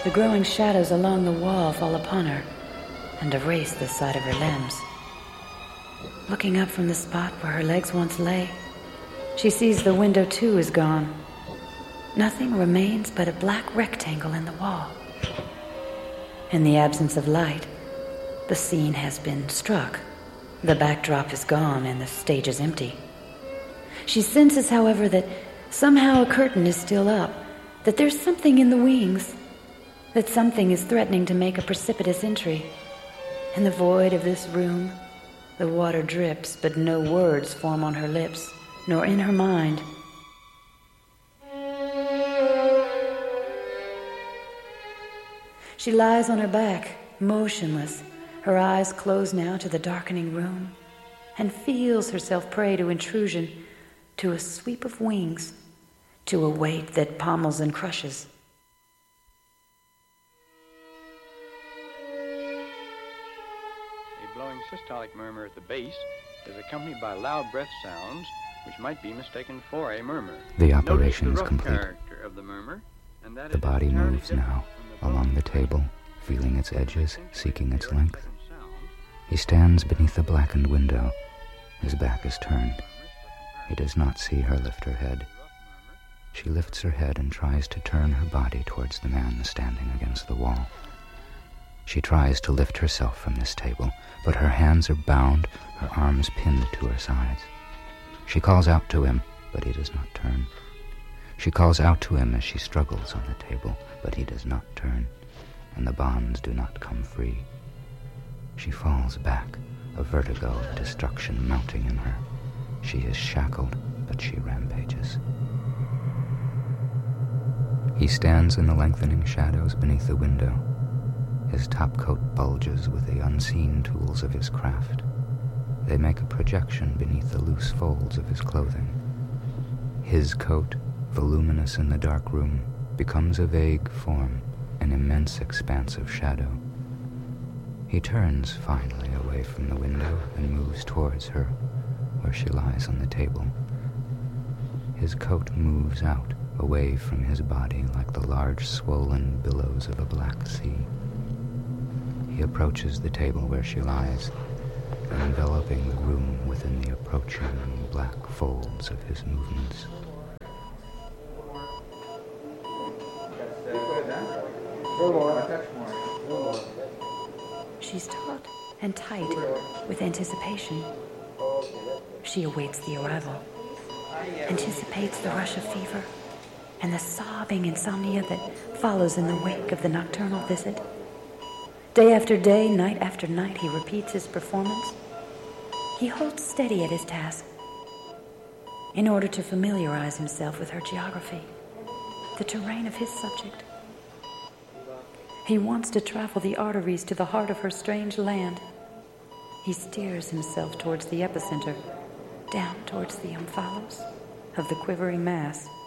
The growing shadows along the wall fall upon her and erase the sight of her limbs. Looking up from the spot where her legs once lay, she sees the window too is gone. Nothing remains but a black rectangle in the wall. In the absence of light, the scene has been struck. The backdrop is gone and the stage is empty. She senses, however, that somehow a curtain is still up, that there's something in the wings, that something is threatening to make a precipitous entry. In the void of this room, the water drips, but no words form on her lips, nor in her mind. She lies on her back, motionless, her eyes closed now to the darkening room, and feels herself prey to intrusion, to a sweep of wings, to a weight that pommels and crushes. A blowing systolic murmur at the base is accompanied by loud breath sounds, which might be mistaken for a murmur. The operation is complete. Of the murmur, and that the body moves now along the table, feeling its edges, seeking its length. He stands beneath the blackened window. His back is turned. He does not see her lift her head. She lifts her head and tries to turn her body towards the man standing against the wall. She tries to lift herself from this table, but her hands are bound, her arms pinned to her sides. She calls out to him, but he does not turn. She calls out to him as she struggles on the table, but he does not turn, and the bonds do not come free. She falls back, a vertigo of destruction mounting in her. She is shackled, but she rampages. He stands in the lengthening shadows beneath the window. His topcoat bulges with the unseen tools of his craft. They make a projection beneath the loose folds of his clothing. His coat, voluminous in the dark room, becomes a vague form, an immense expanse of shadow. He turns finally away from the window and moves towards her, where she lies on the table. His coat moves out, away from his body like the large swollen billows of a black sea. He approaches the table where she lies, enveloping the room within the approaching black folds of his movements. She's taut and tight with anticipation. She awaits the arrival, anticipates the rush of fever and the sobbing insomnia that follows in the wake of the nocturnal visit. Day after day, night after night, he repeats his performance. He holds steady at his task in order to familiarize himself with her geography, the terrain of his subject. He wants to travel the arteries to the heart of her strange land. He steers himself towards the epicenter, down towards the omphalos of the quivering mass.